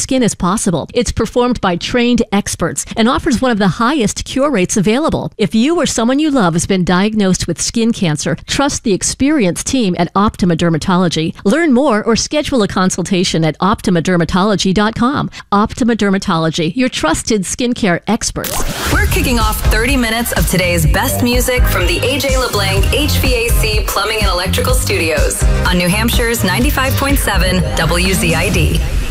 skin as possible. It's performed by trained experts and offers one of the highest cure rates available. If you or someone you love has been diagnosed with skin cancer, trust the experienced team at Optima Dermatology. Learn more or schedule a consultation at OptimaDermatology.com. Optima Dermatology, your trusted skincare experts. We're kicking off 30 minutes of today's best music from the AJ LeBlanc HVAC Plumbing and Electrical Studios on New Hampshire's 95.7 WZID.